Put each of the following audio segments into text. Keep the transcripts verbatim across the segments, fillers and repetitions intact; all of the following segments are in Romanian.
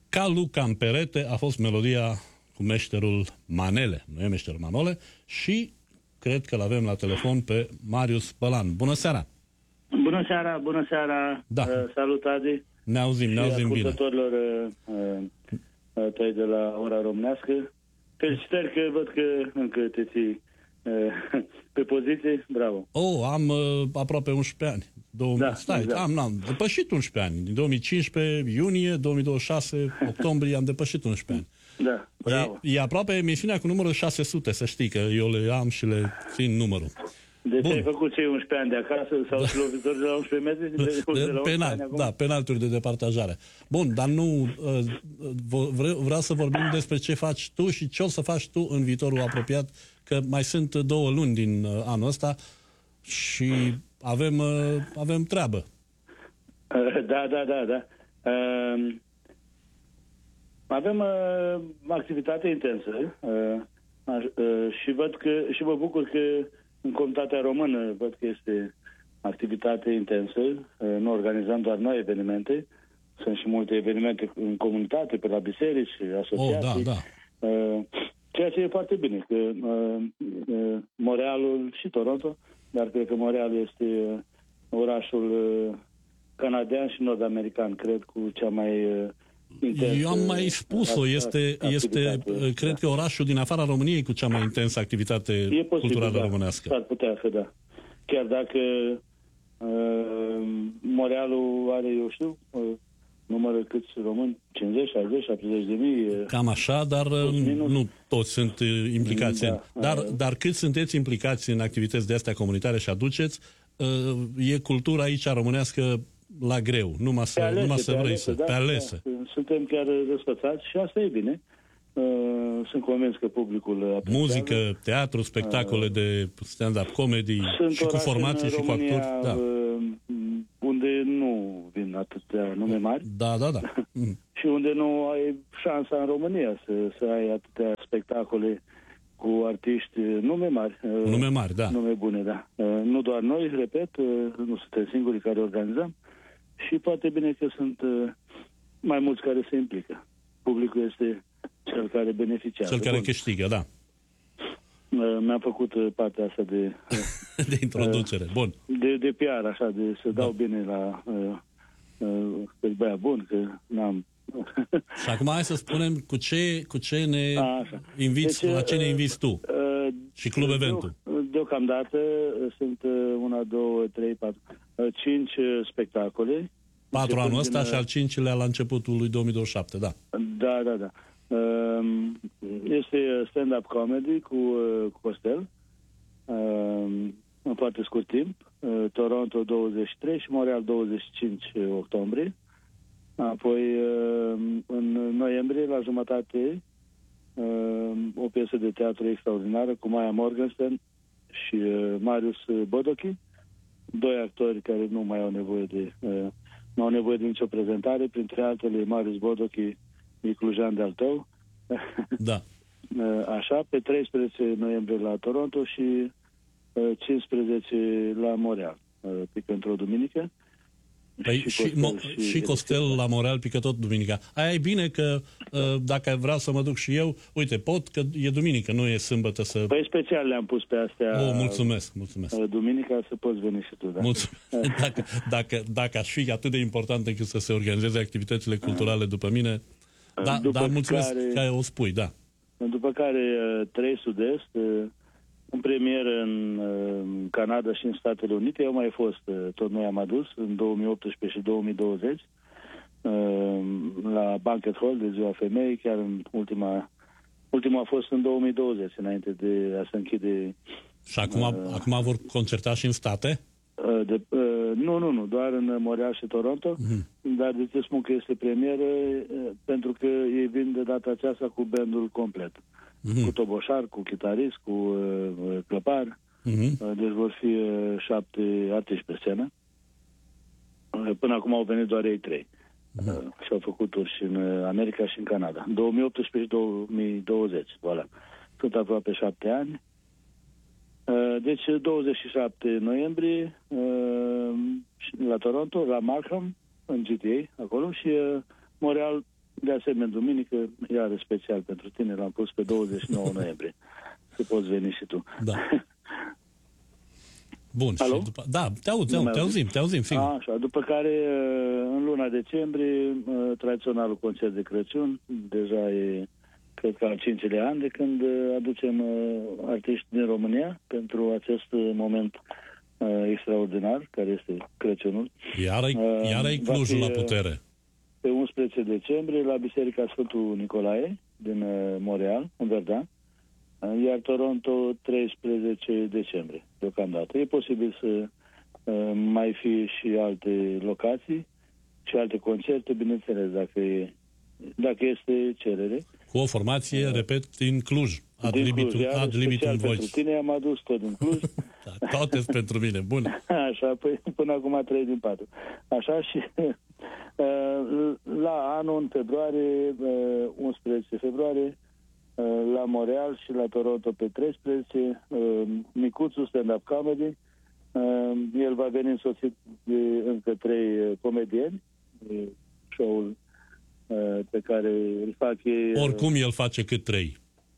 Calu Cam perete a fost melodia cu meșterul Manele, nu e meșterul Manole, și cred că l-avem la telefon pe Marius Bălan. Bună seara! Bună seara, bună seara! Da. Uh, salut, Adi! Ne auzim, ne auzim bine. Ascultătorilor uh, uh, tăi de la Ora Românească. Felicitări că văd că încă te ții uh, pe poziție. Bravo! Oh, am uh, aproape unsprezece ani. două mii, Da, stai, exact. am, am depășit unsprezece ani. Din două mii cincisprezece, iunie, două mii douăzeci și șase, octombrie, am depășit unsprezece ani. Da, bravo! E, e aproape emisiunea cu numărul șase sute, să știi că eu le am și le țin numărul. Deci Bun. ai făcut cei unsprezece ani de acasă sau da. lovitori de la unsprezece metri? De, de, de la Penal, ani acum? da, penalturi de departajare. Bun, dar nu uh, vreau, vreau să vorbim despre ce faci tu și ce o să faci tu în viitorul apropiat, că mai sunt două luni din uh, anul ăsta și avem, uh, avem treabă. Uh, da, da, da, da. Uh, avem uh, activitate intensă uh, uh, și văd că și mă bucur că în Comunitatea Română văd că este activitate intensă. Uh, nu organizăm doar noi evenimente, sunt și multe evenimente în comunitate, pe la biserici, asociații. Oh, da, da. Uh, ceea ce e foarte bine, că uh, uh, Montrealul și Toronto, dar cred că Montreal este uh, orașul uh, canadian și nord-american, cred, cu cea mai uh, intensă. Eu am mai spus-o, este, este cred că orașul din afara României cu cea mai intensă activitate e posibil, culturală da, românească. S-ar putea să da. Chiar dacă uh, Montrealul are, eu știu, uh, numără câți români? cincizeci, șaizeci, șaptezeci de mii? Uh, Cam așa, dar nu toți sunt uh, implicați. Da, dar, uh, dar cât sunteți implicați în activități de astea comunitare și aduceți, uh, e cultura aici românească la greu, numai să, alese, numai să vrei alese, să... Da, pe alese. Da, suntem chiar răsfățați și asta e bine. Uh, sunt convins că publicul apreciază. Muzică, teatru, spectacole uh, de stand-up comedy sunt și cu formație și cu actori. Da. Uh, unde nu vin atâtea nume mari. Da, da, da. Și unde nu ai șansa în România să, să ai atâtea spectacole cu artiști nume mari. Nume mari, da. Nume bune, da. Uh, nu doar noi, repet, uh, nu suntem singurii care organizăm și poate bine că sunt uh, mai mulți care se implică. Publicul este cel care beneficiază. Cel care Bun. câștigă, da. Uh, mi-am făcut uh, partea asta de... Uh, de introducere, uh, bun. De, de P R, așa, de să dau da. bine la... Uh, uh, că băia bun, că n-am... Și acum hai să spunem cu ce, cu ce ne A, inviți, deci, la ce ne uh, inviți tu uh, și Club uh, Eventul. Deocamdată uh, sunt uh, una, două, trei, patru, uh, cinci uh, spectacole. Patru anul ăsta din, și al cincilea la începutul lui două mii douăzeci și șapte, da. Da, da, da. Uh, este stand-up comedy cu uh, Costel, uh, în foarte scurt timp, uh, Toronto douăzeci și trei și Montreal douăzeci și cinci octombrie. Apoi, în noiembrie, la jumătate, o piesă de teatru extraordinară cu Maya Morgenstern și Marius Bodochi, doi actori care nu mai au nevoie de nu au nevoie de nicio prezentare, printre altele Marius Bodochi, e clujan de-al tău. Da. Așa, pe treisprezece noiembrie la Toronto și cincisprezece la Montreal, pică într-o duminică. Păi și, și, mo- și, și Costel la Montreal pică tot duminica. Aia e bine că uh, dacă vreau să mă duc și eu, uite, pot, că e duminică, nu e sâmbătă să... Păi special le-am pus pe astea... Oh, mulțumesc, mulțumesc. Duminica să poți veni și tu, da. Mulțumesc. Dacă, dacă, dacă aș fi atât de important încât să se organizeze activitățile culturale după mine, da, dar mulțumesc care, că o spui, da. După care trei Sud-Est, în premieră în Canada și în Statele Unite. Eu mai fost, tot noi am adus, în două mii optsprezece și două mii douăzeci, la Banquet Hall de Ziua Femeii, chiar în ultima... Ultima a fost în două mii douăzeci, înainte de a se închide... Și acum, uh, acum vor concerta și în state? Uh, de, uh, nu, nu, nu, doar în Montreal și Toronto, uh-huh. Dar de ce spun că este premieră? Uh, pentru că ei vin de data aceasta cu bandul complet. Uh-huh. Cu toboșar, cu chitarist, cu uh, clăpar. Uh-huh. Uh, deci vor fi uh, șapte artiști pe scenă. Uh, până acum au venit doar ei trei. Uh-huh. Uh, și au făcut turi și în America și în Canada. două mii optsprezece și două mii douăzeci. Voilà. Sunt aproape șapte ani. Uh, deci douăzeci și șapte noiembrie uh, la Toronto, la Markham, în G T A, acolo, și uh, Montreal de asemenea, duminică, iar special pentru tine, l-am pus pe douăzeci și nouă noiembrie. Să poți veni și tu. Da. Bun. Alo? Și după... Da, te aud, te, aud, te auzim, te auzim, sigur. Așa, după care, în luna decembrie, tradiționalul concert de Crăciun, deja e, cred că, al cincilea an de când aducem artiști din România pentru acest moment extraordinar, care este Crăciunul. Iar e Clujul la putere. Pe unsprezece decembrie, la Biserica Sfântul Nicolae, din Montreal, în Verdun, iar Toronto treisprezece decembrie, deocamdată. E posibil să uh, mai fie și alte locații și alte concerte, bineînțeles, dacă, e, dacă este cerere. Cu o formație, uh, repet, din Cluj. Ad din libitum, Cluj, ad libitum voice. Pentru tine am adus tot din Cluj. Da, toate sunt pentru mine, bun. Așa, păi, până acum trei din patru. Așa și uh, la anul, în februarie, uh, unsprezece februarie, la Montreal și la Toronto pe treisprezece, Micuțu stand-up comedy. El va veni însoțit de încă trei comedieni. Show-ul pe care îl fac ei... Oricum el face cât trei.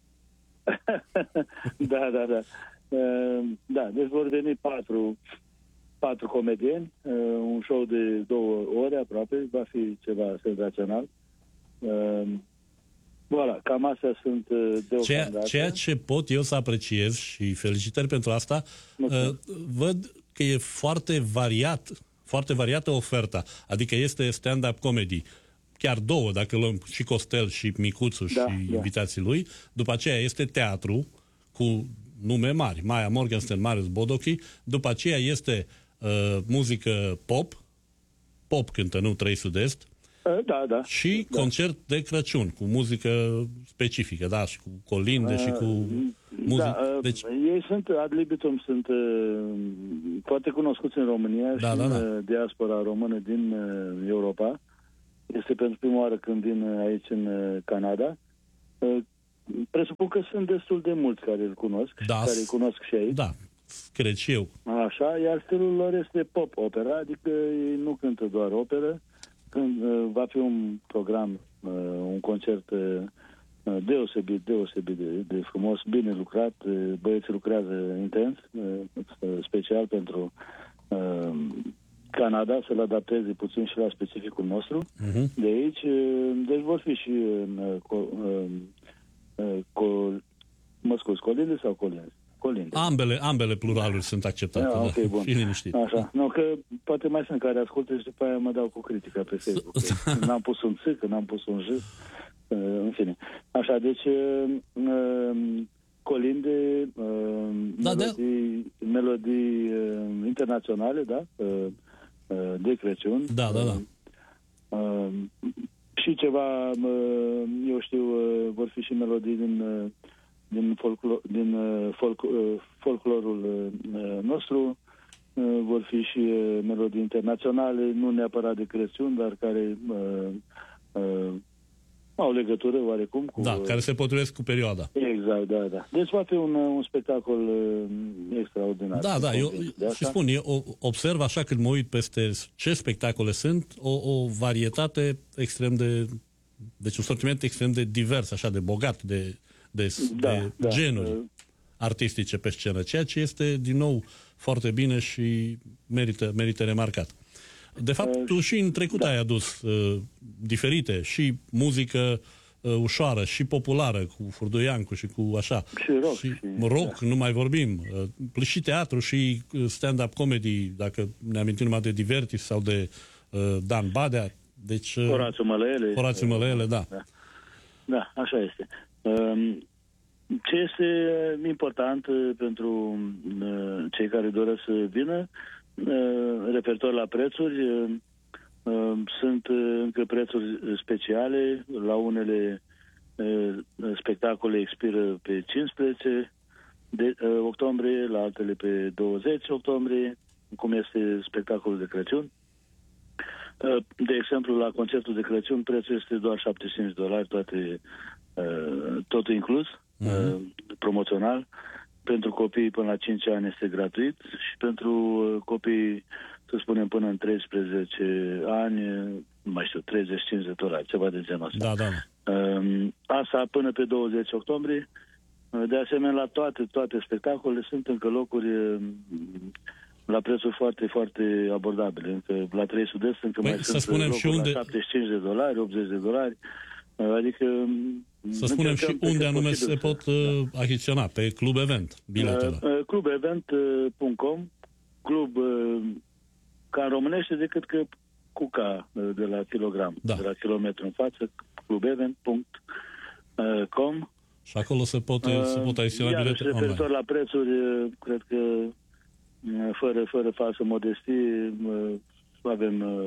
Da, da, da. Da, deci vor veni patru, patru comedieni, un show de două ore aproape, va fi ceva senzațional. Voilà, cam astea sunt deocamdată. Ceea, ceea ce pot eu să apreciez și felicitări pentru asta, uh, văd că e foarte variat, foarte variată oferta. Adică este stand-up comedy, chiar două, dacă luăm și Costel și Micuțu da, și da. invitații lui. După aceea este teatru cu nume mari, Maia Morgenstern, Marius Bodochi. După aceea este uh, muzică pop, pop cântă, nu trei sud-est. Da, da. Și da. concert de Crăciun, cu muzică specifică, da, și cu colinde și cu muzică. Da, deci... Ei sunt, ad libitum, sunt foarte cunoscuți în România da, și da, da. în diaspora română din Europa. Este pentru prima oară când vin aici în Canada. Presupun că sunt destul de mulți care îl cunosc, da, care îl cunosc și aici. Da, cred și eu. Așa, iar stilul lor este pop-opera, adică ei nu cântă doar operă. Când uh, va fi un program, uh, un concert uh, deosebit, deosebit de, de frumos, bine lucrat, uh, băieții lucrează intens, uh, special pentru uh, Canada, să-l adapteze puțin și la specificul nostru. Uh-huh. De aici, uh, deci vor fi și în uh, co- uh, uh, co- mă scuz, colinde sau colinde? Colinde. Ambele, ambele pluraluri sunt acceptate. Da, okay, bun. Fii liniștit. Așa. Nu, că poate mai sunt care ascultă și după aia mă dau cu critica pe Facebook. Că n-am pus un ț, că n-am pus un j. În fine. Așa, deci colinde, da, melodii, da. melodii internaționale, da? De Crăciun. Da, da, da. Și ceva, eu știu, vor fi și melodii din... din, folclor, din uh, folk, uh, folclorul uh, nostru, uh, vor fi și uh, melodii internaționale, nu neapărat de Crăciun, dar care uh, uh, au legătură oarecum cu... Da, uh, care se potrivesc cu perioada. Exact, da, da. Deci va fi un, un spectacol uh, extraordinar. Da, da, eu și spun, eu observ așa când mă uit peste ce spectacole sunt, o, o varietate extrem de... Deci un sortiment extrem de divers, așa de bogat, de... de, da, de da, genuri da. artistice pe scenă, ceea ce este, din nou, foarte bine și merită, merită remarcat. De fapt, uh, tu și în trecut da. ai adus uh, diferite, și muzică uh, ușoară, și populară, cu Furduiancu și cu așa. Și rock. Și, și rock, da. nu mai vorbim. Uh, și teatru, și stand-up comedy, dacă ne amintim numai de Divertis sau de uh, Dan Badea. Deci, uh, Horațiu Mălăele. Horațiu Mălăele, da. da. Da, așa este. Ce este important pentru cei care doresc să vină, referitor la prețuri, sunt încă prețuri speciale. La unele spectacole expiră pe cincisprezece de octombrie, la altele pe douăzeci octombrie, cum este spectacolul de Crăciun. De exemplu, la concertul de Crăciun prețul este doar șaptezeci și cinci de dolari, toate totul inclus, uh-huh. promoțional. Pentru copii până la cinci ani este gratuit și pentru copii să spunem până în treisprezece ani, nu mai știu, treizeci cincizeci de dolari, ceva de genul ăsta. Da, da. Asta până pe douăzeci octombrie. De asemenea, la toate, toate spectacolele sunt încă locuri la prețuri foarte, foarte abordabile. Încă la trei Sud-Est încă păi, mai să sunt spunem și unde... la șaptezeci și cinci de dolari, optzeci de dolari. Adică... Să spunem și unde anume se pot uh, achiziționa, pe Club Event, biletele. Uh, club event punct com, club uh, ca în românește decât că Cuca uh, de la kilogram, da. De la kilometru în față, club event punct com. Și acolo se pot, uh, se pot achiziționa bilete online. Referitor la prețuri, uh, cred că uh, fără, fără falsă modestie, uh, avem... Uh,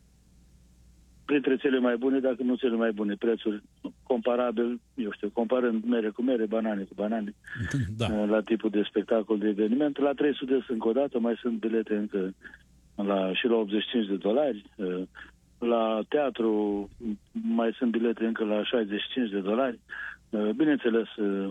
printre cele mai bune, dacă nu cele mai bune, prețuri comparabil, eu știu, comparând mere cu mere, banane cu banane, da. La tipul de spectacol, de eveniment. La trei Sud-Est încă o dată, mai sunt bilete încă la, și la optzeci și cinci de dolari. La teatru mai sunt bilete încă la șaizeci și cinci de dolari. Bineînțeles,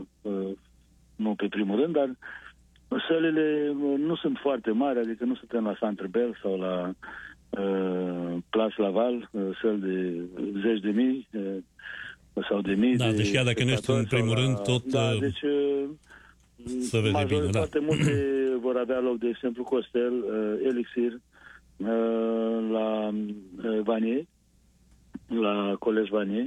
nu pe primul rând, dar sălile nu sunt foarte mari, adică nu suntem la Centre Bell sau la Uh, Place Laval, uh, săl de zeci de mii uh, sau de mii. Da, de deci dacă nu ești în primul la... rând, tot da, deci, uh, să vede bine, da. Foarte multe vor avea loc, de exemplu, Costel, uh, Elixir, uh, la uh, Vanier, la Colegi Vanier,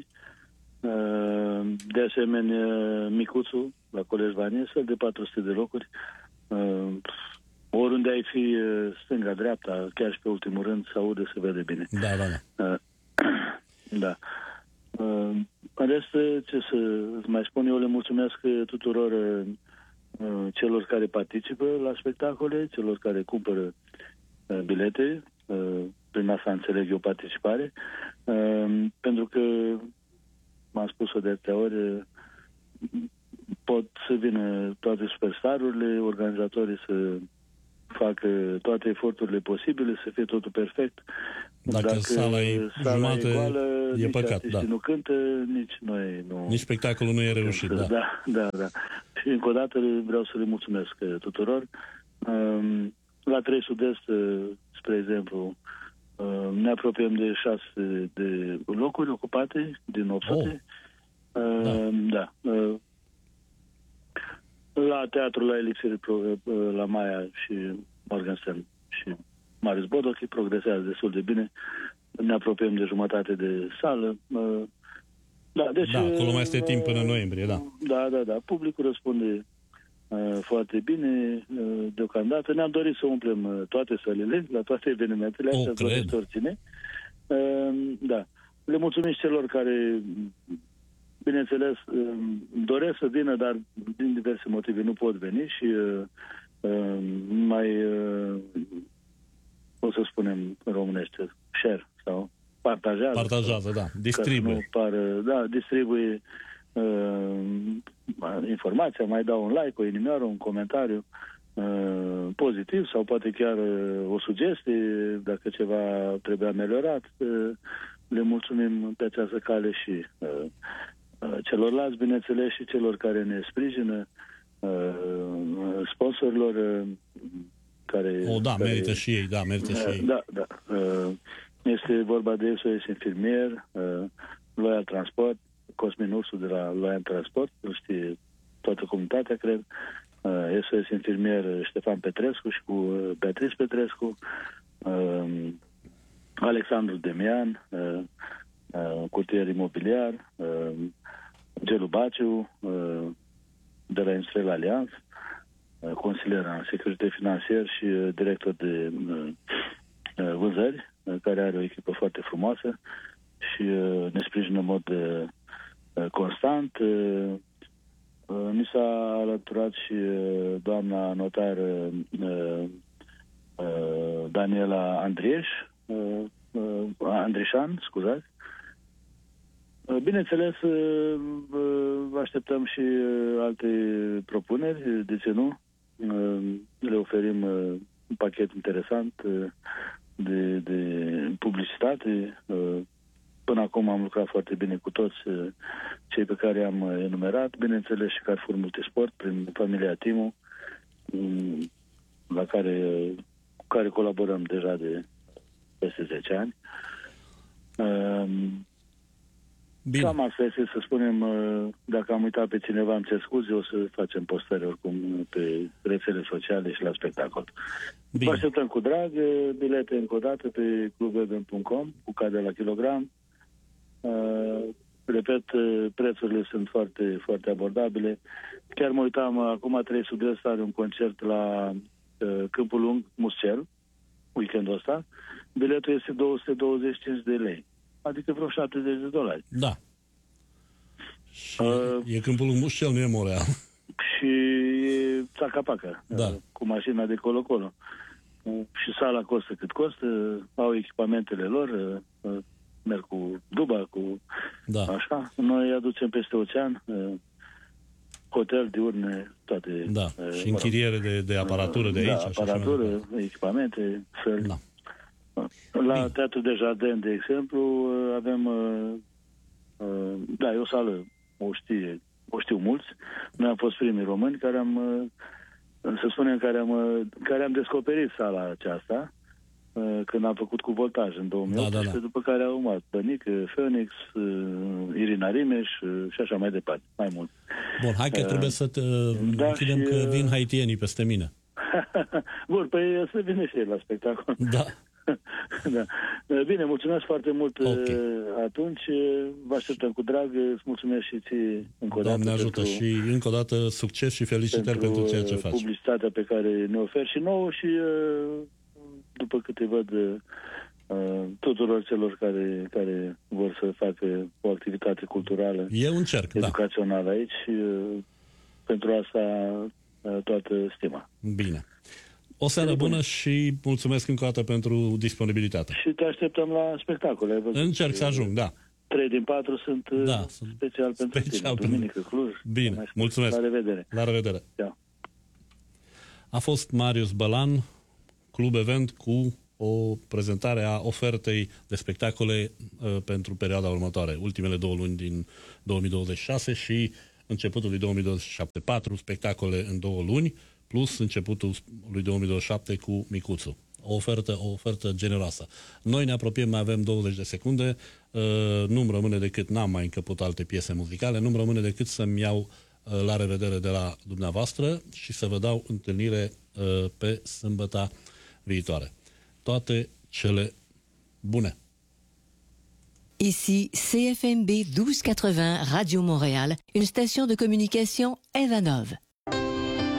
uh, de asemenea Micuțu, la Colegi Vanier, săl de patru sute de locuri. Uh, Oriunde ai fi stânga-dreapta, chiar și pe ultimul rând, se aude, se vede bine. Da, da, da. Uh, da. Uh, în rest, ce să mai spun, eu le mulțumesc tuturor uh, celor care participă la spectacole, celor care cumpără uh, bilete, uh, prin asta înțeleg eu participare, uh, pentru că, m-am spus-o de atâtea ori, uh, pot să vină toate superstarurile, organizatorii să facă toate eforturile posibile, să fie totul perfect. Dacă, Dacă sala e jumate, goală, e păcat, da. nu cântă, nici noi nu... Nici spectacolul nu e reușit, da. Da, da, da. Și încă o dată vreau să le mulțumesc tuturor. La trei Sud-Est, spre exemplu, ne apropiem de șase de locuri ocupate din opt sute. Oh. Da. Da. La teatru, la Elixir, la Maia și Morgenstern și Marius Bodochi progresează destul de bine. Ne apropiem de jumătate de sală. Da, deci, da, acolo mai este timp până în noiembrie, da. Da, da, da. Publicul răspunde uh, foarte bine uh, deocamdată. Ne-am dorit să umplem uh, toate sălile, la toate evenimentele astea, toate sorține. Uh, da. Le mulțumim și celor care... Bineînțeles, doresc să vină, dar din diverse motive nu pot veni și uh, uh, mai, uh, o să spunem în românește, share sau partajează. Partajează, da. Distribuie. Pară, da, distribuie uh, informația, mai dau un like, o inimioară, un comentariu uh, pozitiv sau poate chiar uh, o sugestie, dacă ceva trebuie ameliorat. Uh, le mulțumim pe această cale și... Uh, celorlalți, bineînțeles, și celor care ne sprijină, sponsorilor care... O, da, care, merită și ei, da, merită și ei. Da, da. Este vorba de S O S Infirmier, Loyal Transport, Cosmin Ursu de la Loyal Transport, îl știe toată comunitatea, cred, S O S Infirmier Ștefan Petrescu și cu Beatrice Petrescu, Alexandru Demian, curtier imobiliar, Gelu Baciu, de la Industrial Allianz, consilier în securitate financiar și director de vânzări, care are o echipă foarte frumoasă și ne sprijină în mod constant. Mi s-a alăturat și doamna notar Daniela Andrieș, Andrișan, scuzați. Bineînțeles, așteptăm și alte propuneri, de ce nu? Le oferim un pachet interesant de, de publicitate. Până acum am lucrat foarte bine cu toți cei pe care am enumerat, bineînțeles și Carrefour Multisport, prin familia Timu, la care cu care colaborăm deja de peste zece ani. Bine. Cam asta este, să spunem, dacă am uitat pe cineva, îmi cer scuze, o să facem postări oricum pe rețele sociale și la spectacol. Bine. Vă așteptăm cu drag, bilete încă o dată pe club eben punct com, cu cadă la kilogram. Uh, repet, prețurile sunt foarte, foarte abordabile. Chiar mă uitam, acum trei Sud-Est are un concert la uh, Câmpul Lung, Muscel, weekendul ăsta. Biletul este două sute douăzeci și cinci de lei, adică vreo șaptezeci de dolari. Da. Și uh, e Câmpul Lung Muscel, nu e Montreal. Și e țaca-paca, da. Cu mașina de colo-colo. Și sala costă cât costă, au echipamentele lor, merg cu duba, cu da. Așa. Noi aducem peste ocean, hotel, diurne, toate. Da, și închiriere de, de aparatură de aici. Da, aparatură, echipamente, săli. Da. La Bine. Teatrul de Jardin, de exemplu, avem, da, e o sală, o știe, o știu mulți. Noi am fost primii români care am, să spunem, care am, care am descoperit sala aceasta când am făcut cu voltaj în două mii opt, da, da, da. După care au urmat Bănică, Phoenix, Irina Rimeș și așa mai departe, mai mult. Bun, hai că trebuie să te da, închidem și, că vin haitienii peste mine. Bun, păi să vină și ei la spectacol. Da. Da. Bine, mulțumesc foarte mult. Okay. Atunci vă așteptăm cu drag. Îți mulțumesc și ție încă o dată. Doamne ajută pentru, și încă o dată succes și felicitări pentru, pentru ceea ce faci. Publicitatea pe care ne oferi și nouă și după câte văd tuturor celor care, care vor să facă o activitate culturală, eu încerc, educațională da. Aici și pentru asta toată stima. Bine. O seară bună, bună și mulțumesc încă o dată pentru disponibilitate. Și te așteptăm la spectacole. Încerc să ajung, da. Trei din patru sunt da, special pentru special tine. Duminică, Cluj. Bine, mulțumesc. La revedere. La revedere. Da. A fost Marius Bălan, Club Event, cu o prezentare a ofertei de spectacole uh, pentru perioada următoare, ultimele două luni din două mii douăzeci și șase și începutul lui două mii douăzeci și șapte. Patru spectacole în două luni, plus începutul lui două mii douăzeci și șapte cu Micuțu. O ofertă, o ofertă generoasă. Noi ne apropiem, mai avem douăzeci de secunde, uh, nu-mi rămâne decât, n-am mai încăput alte piese muzicale, nu-mi rămâne decât să-mi iau uh, la revedere de la dumneavoastră și să vă dau întâlnire uh, pe sâmbăta viitoare. Toate cele bune! Ici C F M B douze quatre-vingts Radio Montréal, une station de communication Evanov.